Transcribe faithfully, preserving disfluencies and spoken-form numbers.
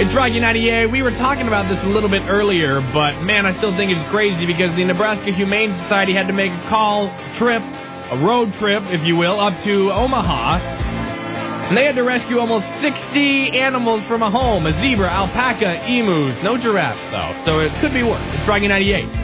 It's Rocky ninety-eight. We were talking about this a little bit earlier, but man, I still think it's crazy because the Nebraska Humane Society had to make a call, trip, a road trip, if you will, up to Omaha. And they had to rescue almost sixty animals from a home. A zebra, alpaca, emus. No giraffes, though. So it could be worse. It's Rocky ninety-eight.